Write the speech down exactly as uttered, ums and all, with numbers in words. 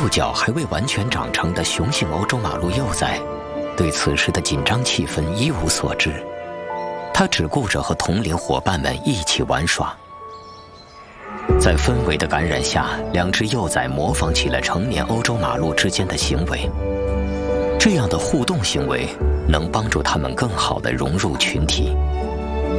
右脚还未完全长成的雄性欧洲马鹿幼崽，对此时的紧张气氛一无所知，它只顾着和同龄伙伴们一起玩耍。在氛围的感染下，两只幼崽模仿起了成年欧洲马鹿之间的行为。这样的互动行为能帮助它们更好地融入群体。